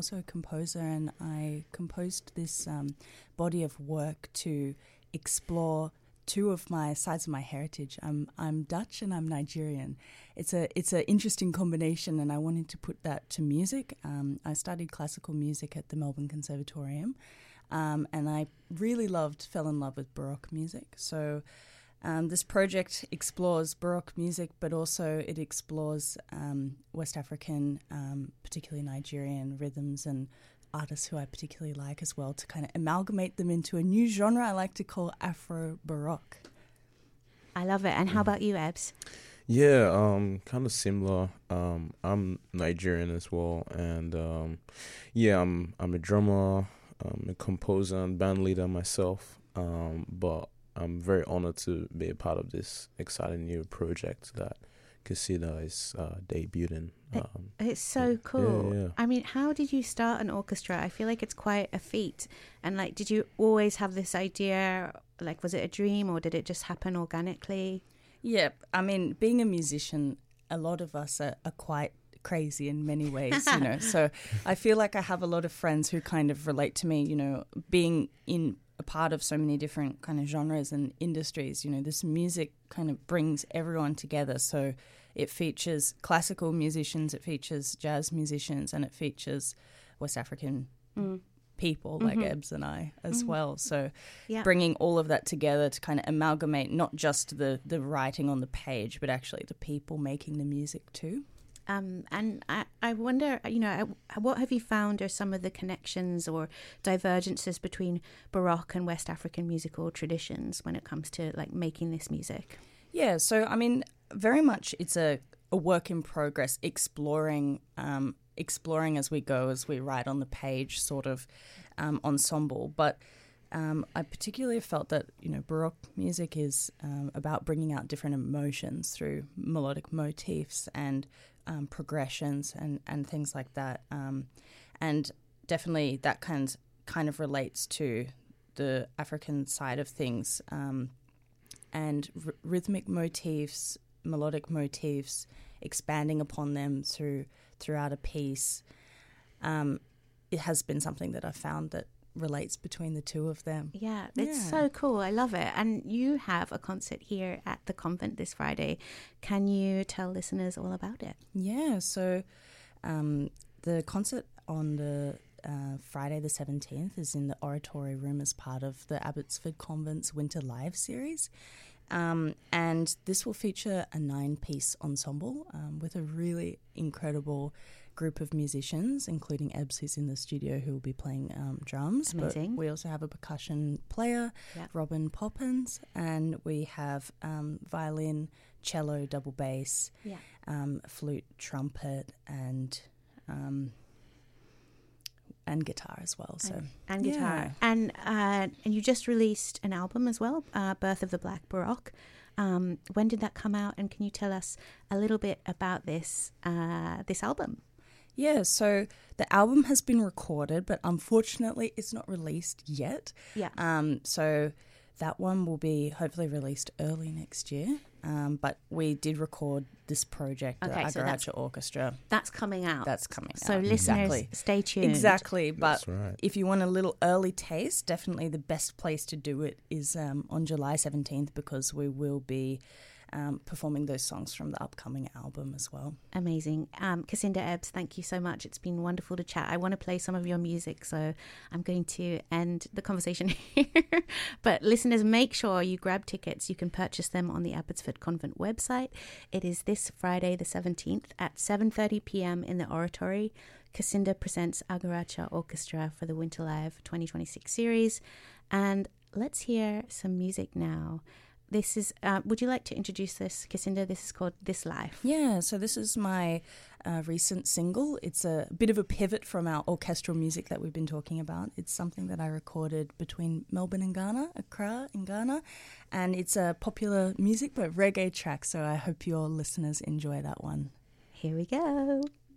also a composer, and I composed this body of work to explore two of my sides of my heritage. I'm Dutch and I'm Nigerian. It's a interesting combination, and I wanted to put that to music. I studied classical music at the Melbourne Conservatorium, and I really fell in love with Baroque music. So this project explores Baroque music, but also it explores West African, particularly Nigerian rhythms and artists who I particularly like as well, to kind of amalgamate them into a new genre I like to call Afro-Baroque. I love it. And how about you, Ebbs? Yeah, kind of similar. I'm Nigerian as well, and I'm a drummer, a composer and band leader myself. But I'm very honored to be a part of this exciting new project that Kisida is debuting. It's so cool. Yeah. I mean, how did you start an orchestra? I feel like it's quite a feat. And like, did you always have this idea? Like, was it a dream or did it just happen organically? Yeah, I mean, being a musician, a lot of us are quite crazy in many ways, you know. So I feel like I have a lot of friends who kind of relate to me, you know, being in a part of so many different kind of genres and industries. You know, this music kind of brings everyone together. So it features classical musicians, it features jazz musicians, and it features West African people like Ebbs and I as well. So bringing all of that together to kind of amalgamate not just the writing on the page, but actually the people making the music too. And I wonder, you know, what have you found are some of the connections or divergences between Baroque and West African musical traditions when it comes to like making this music? Yeah, so I mean, very much it's a work in progress, exploring as we go, as we write on the page, sort of ensemble. But I particularly felt that, you know, Baroque music is about bringing out different emotions through melodic motifs and progressions and things like that. And definitely that kind of relates to the African side of things. And rhythmic motifs, melodic motifs, expanding upon them throughout a piece. It has been something that I've found that relates between the two of them. Yeah, it's so cool. I love it. And you have a concert here at the convent this Friday. Can you tell listeners all about it? Yeah, so the concert on the Friday the 17th is in the Oratory Room as part of the Abbotsford Convent's Winter Live series. And this will feature a 9-piece ensemble with a really incredible group of musicians, including Ebbs, who's in the studio, who will be playing drums. Amazing. But we also have a percussion player, Robin Poppins, and we have violin, cello, double bass, flute, trumpet, and guitar as well. So and guitar, and you just released an album as well, Birth of the Black Baroque. When did that come out? And can you tell us a little bit about this album? Yeah, so the album has been recorded, but unfortunately it's not released yet. Yeah. So that one will be hopefully released early next year. But we did record this project, the Agaracha Orchestra. That's coming out. That's coming out. So listeners, stay tuned. Exactly. But if you want a little early taste, definitely the best place to do it is on July 17th, because we will be performing those songs from the upcoming album as well. Amazing. Kisida Ebbs, thank you so much. It's been wonderful to chat. I want to play some of your music, so I'm going to end the conversation here. But listeners, make sure you grab tickets. You can purchase them on the Abbotsford Convent website. It is this Friday the 17th at 7:30 p.m. in the Oratory. Kisida presents Agaracha Orchestra for the Winter Live 2026 series. And let's hear some music now. This is, would you like to introduce this, Kisida? This is called This Life. Yeah, so this is my recent single. It's a bit of a pivot from our orchestral music that we've been talking about. It's something that I recorded between Melbourne and Ghana, Accra in Ghana, and it's a popular music but reggae track, so I hope your listeners enjoy that one. Here we go.